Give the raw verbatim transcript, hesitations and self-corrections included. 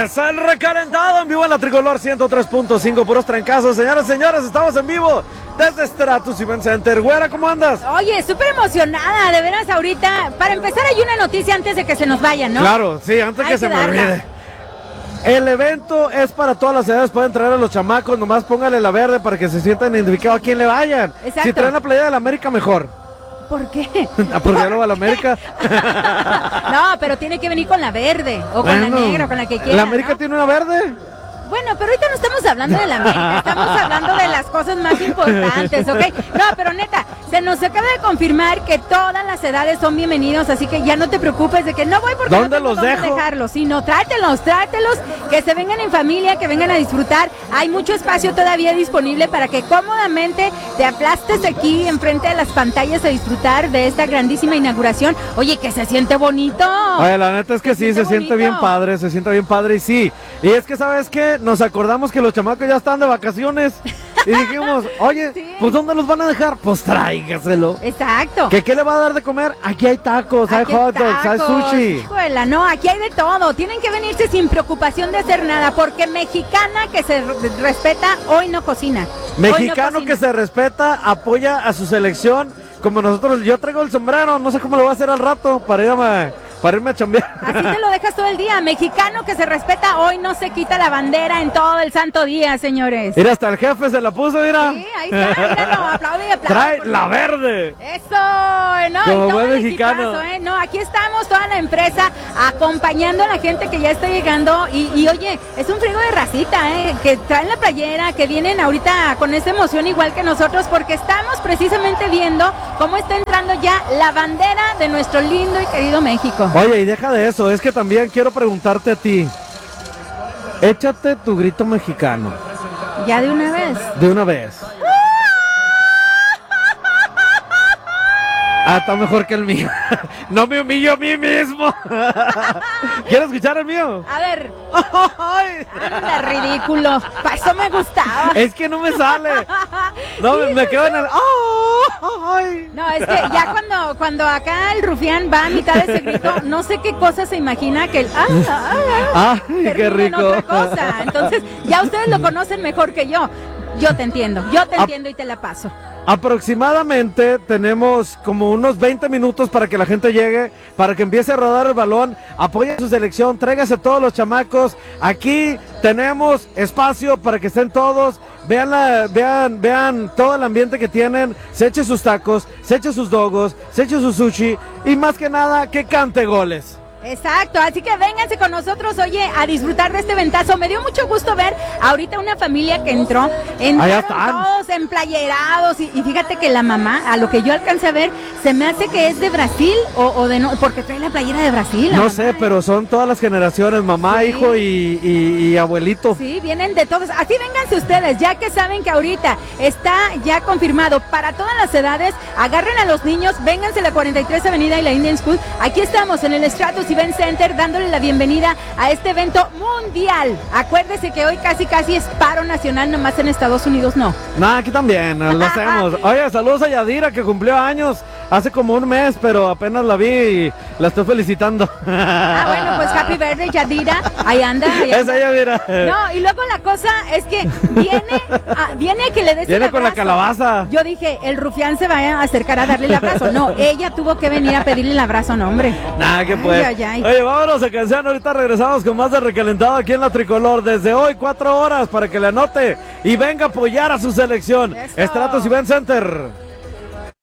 Es el recalentado en vivo en la Tricolor ciento tres punto cinco, puros trancazos. Señoras y señores, estamos en vivo desde Stratus Event Center. Güera, ¿cómo andas? Oye, súper emocionada, de veras ahorita. Para empezar hay una noticia antes de que se nos vayan, ¿no? Claro, sí, antes Hay que se que me darla. olvide. El evento es para todas las edades, pueden traer a los chamacos, nomás póngale la verde para que se sientan identificados a quién le vayan. Exacto. Si traen la playera de la América, mejor. ¿Por qué? ¿A por qué no va a la América? No, pero tiene que venir con la verde o con Bueno, la negra, con la que quiera. ¿La América ¿no? tiene una verde? Bueno, pero ahorita no estamos hablando de la América, estamos hablando de las cosas más importantes, ¿ok? No, pero neta, se nos acaba de confirmar que todas las edades son bienvenidos, así que ya no te preocupes de que no voy porque ¿Dónde no tengo los dónde dejo? dejarlos, sino trátelos, trátelos, que se vengan en familia, que vengan a disfrutar. Hay mucho espacio todavía disponible para que cómodamente te aplastes aquí enfrente de las pantallas a disfrutar de esta grandísima inauguración. Oye, que se siente bonito. Oye, la neta es que sí, se siente bonito. bien padre, se siente bien padre y sí. Y es que, ¿sabes qué? Nos acordamos que los chamacos ya están de vacaciones y dijimos, oye, Sí. pues ¿dónde los van a dejar? Pues tráigaselo. Exacto. ¿Que qué le va a dar de comer? Aquí hay tacos, hay Aquí hot dogs, hay tacos, sushi. Híjole, no, aquí hay de todo. Tienen que venirse sin preocupación de hacer nada, porque mexicana que se re- respeta, hoy no cocina. Hoy no Mexicano cocina. que se respeta, apoya a su selección, como nosotros. Yo traigo el sombrero, no sé cómo lo voy a hacer al rato para irme a, para irme a chambear. Así te lo dejas todo el día. Mexicano que se respeta, hoy no se quita la bandera en todo el santo día, señores. Mira, hasta el jefe se la puso, mira. Sí, ahí está, míralo, aplaude y aplaude. Trae por la favor. verde. Eso, no, Como y todo buen el mexicano. equipazo, ¿eh? No, aquí estamos toda la empresa acompañando a la gente que ya está llegando y, y oye, es un frigo de racita, ¿eh? Que traen la playera, que vienen ahorita con esta emoción igual que nosotros porque estamos precisamente viendo cómo está entrando ya la bandera de nuestro lindo y querido México. Oye, y deja de eso, es que también quiero preguntarte a ti. Échate tu grito mexicano, Ya de una vez. de una vez. Ah, está mejor que el mío. No me humillo a mí mismo. ¿Quieres escuchar el mío? A ver, Ay, anda ridículo. Pa' eso me gustaba. es que no me sale. No, me, me quedo en el... Ay. No, es que ya cuando, cuando acá el rufián va a mitad de ese grito, no sé qué cosa se imagina que el ah, ah, ah, Ay, qué termina en rico. otra cosa. Entonces, ya ustedes lo conocen mejor que yo. Yo te entiendo, yo te Ah. entiendo y te la paso. Aproximadamente tenemos como unos veinte minutos para que la gente llegue, para que empiece a rodar el balón, apoye su selección, tráigase todos los chamacos. Aquí tenemos espacio para que estén todos, vean, la, vean, vean todo el ambiente que tienen, se eche sus tacos, se eche sus dogos, se eche su sushi y más que nada que cante goles. Exacto, así que vénganse con nosotros, oye, a disfrutar de este ventazo. Me dio mucho gusto ver ahorita una familia que entró, Allá entraron están. todos emplayerados y, y fíjate que la mamá, a lo que yo alcancé a ver, se me hace que es de Brasil o, o de no, porque trae la playera de Brasil. la No mamá, sé, ¿eh? pero son todas las generaciones, mamá, Sí. hijo y, y- y abuelito. Sí, vienen de todos. Así vénganse ustedes, ya que saben que ahorita está ya confirmado para todas las edades. Agarren a los niños, vénganse a la cuarenta y tres Avenida y la Indian School. Aquí estamos en el Stratus Event Center dándole la bienvenida a este evento mundial. Acuérdese que hoy casi casi es paro nacional, nomás en Estados Unidos no. Nah, aquí también, lo hacemos. Oye, saludos a Yadira que cumplió años hace como un mes, pero apenas la vi y la estoy felicitando. Ah, bueno, pues happy birthday, Yadira. Ahí anda. Ahí Es anda. ella, mira. No, y luego la cosa es que viene, ah, viene que le des Viene el con la abrazo. calabaza. Yo dije, el rufián se va a acercar a darle el abrazo. No, ella tuvo que venir a pedirle el abrazo, no, hombre. Nah, que Ay, pues. ay, ay. Oye, vámonos a canción. Ahorita regresamos con más de Recalentado aquí en la Tricolor. Desde hoy, cuatro horas para que le anote y venga a apoyar a su selección. Eso. Stratus Event Center.